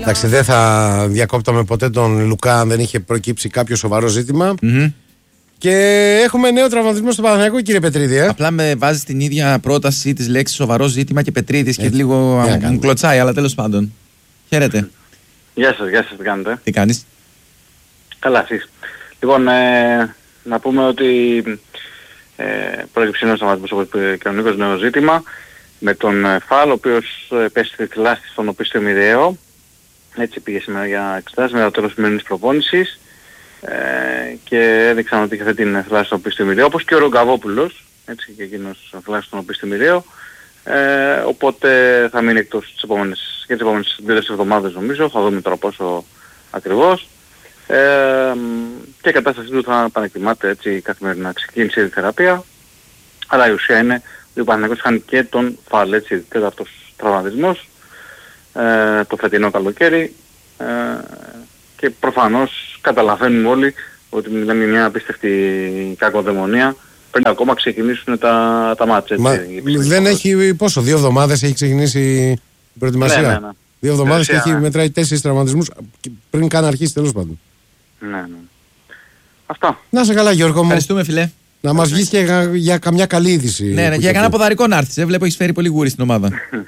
Εντάξει, δεν θα διακόπταμε ποτέ τον Λουκά αν δεν είχε προκύψει κάποιο σοβαρό ζήτημα. Και έχουμε νέο τραυματισμό στο Παναθηναϊκό, κύριε Πετρίδη. Απλά με βάζει την ίδια πρόταση τη λέξη σοβαρό ζήτημα και Πετρίδης και λίγο μου κλωτσάει, αλλά τέλος πάντων. Χαίρετε. Γεια σας, τι κάνετε? Τι κάνεις? Καλά, εσείς. Λοιπόν, να πούμε ότι πρόκειψε νέος τραυματισμός, όπως είπε κανονικός, νέο ζήτημα με τον Φαλ, ο οποίος πέσει στη θλάστη στον οπίστιο μοιραίο. Έτσι πήγε σήμερα για εξετάσεις μετά το τέλος της σημερινής προπόνησης και έδειξαν ότι είχε αυτή την θλάστη στον οπίστιο μοιραίο, όπως και ο Ρογκαβόπουλος, έτσι και εκείνος θλάστη στον οπίστιο μοιραίο. Οπότε θα μείνει εκτός τις επόμενες 2-3 εβδομάδες νομίζω, θα δούμε τώρα πόσο ακριβώς. Και η κατάστασή του θα επανεκτιμάται έτσι καθημερινά. Ξεκίνησε η θεραπεία, αλλά η ουσία είναι ότι ο Παναθηναϊκός είχαν και τον Φαλ, έτσι, τέταρτος τραυματισμός το φετινό καλοκαίρι και προφανώς καταλαβαίνουμε όλοι ότι μιλάμε μια απίστευτη κακοδαιμονία πριν ακόμα ξεκινήσουν τα μάτς. Δεν έχει πόσο, 2 εβδομάδες έχει ξεκινήσει η προετοιμασία. Ναι. 2 εβδομάδες και έχει μετράει 4 τραυματισμούς πριν καν αρχίσει, τέλος πάντων. Ναι. Αυτά. Να σε καλά, Γιώργο μου. Ευχαριστούμε, φιλέ. Να μας βγεις και για καμιά καλή είδηση. Ναι, για κανένα ποδαρικό να έρθεις. Βλέπω έχεις φέρει πολύ γούρι στην ομάδα.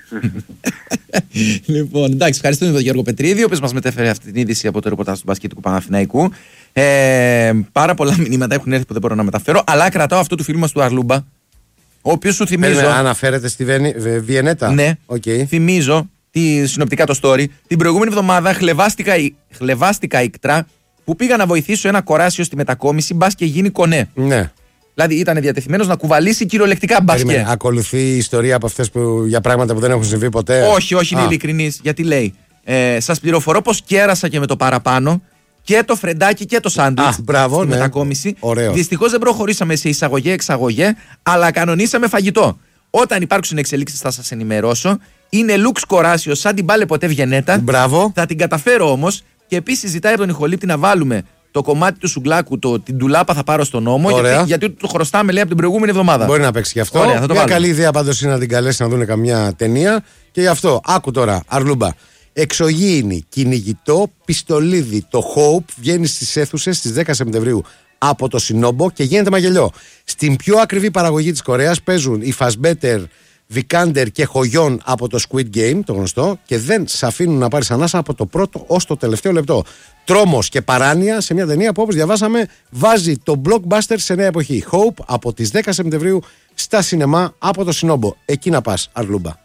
Λοιπόν, εντάξει, ευχαριστούμε τον Γιώργο Πετρίδη, ο οποίος μας μετέφερε αυτή την είδηση από το ρεπορτάζ του μπασκετικού Παναθηναϊκού. Πάρα πολλά μηνύματα έχουν έρθει που δεν μπορώ να μεταφέρω, αλλά κρατάω αυτό του φίλου μας του Αρλούμπα, ο οποίος σου θυμίζω. Αναφέρεται στη Βιενέτα. Ναι, θυμίζω συνοπτικά το story. Την προηγούμενη εβδομάδα χλεβάστηκα ικτρά που πήγα να βοηθήσω ένα κοράσιο στη μετακόμιση, μπας και γίνει κονέ. Ναι. Δηλαδή ήταν διατεθειμένος να κουβαλήσει κυριολεκτικά μπάσκετ. Ακολουθεί η ιστορία από αυτές για πράγματα που δεν έχουν συμβεί ποτέ. Όχι, είναι ειλικρινής. Γιατί λέει, σας πληροφορώ πως κέρασα και με το παραπάνω και το φρεντάκι και το σάντουιτς στη μετακόμιση. Δυστυχώς δεν προχωρήσαμε σε εισαγωγέ-εξαγωγέ, αλλά κανονίσαμε φαγητό. Όταν υπάρξουν εξελίξεις θα σας ενημερώσω. Είναι Λουξ κοράσιο, σαν την πάλε ποτέ Βιενέτα. Μπράβο. Θα την καταφέρω όμως. Και επίσης ζητάει από τον ηχολήπτη να βάλουμε το κομμάτι του σουγκλάκου, την τουλάπα θα πάρω στον νόμο, γιατί το χρωστάμε, λέει, από την προηγούμενη εβδομάδα. Μπορεί να παίξει γι' αυτό. Ωραία, μια καλή ιδέα πάντως είναι να την καλέσει να δουν καμιά ταινία. Και γι' αυτό, άκου τώρα, Αρλούμπα. Εξωγήινη, κυνηγητό, πιστολίδι, το Hope βγαίνει στις αίθουσες στις 10 Σεπτεμβρίου από το Σινόμπο και γίνεται μαγελιό. Στην πιο ακριβή παραγωγή της Κορέας παίζουν οι Φασμπέτερ, Βικάντερ και Χογιόν από το Squid Game, το γνωστό, και δεν σε αφήνουν να πάρεις ανάσα από το πρώτο ως το τελευταίο λεπτό. Τρόμος και παράνοια σε μια ταινία που, όπως διαβάσαμε, βάζει το blockbuster σε νέα εποχή. Hope από τις 10 Σεπτεμβρίου στα σινεμά από το Σινόμπο. Εκεί να πας, Αρλούμπα.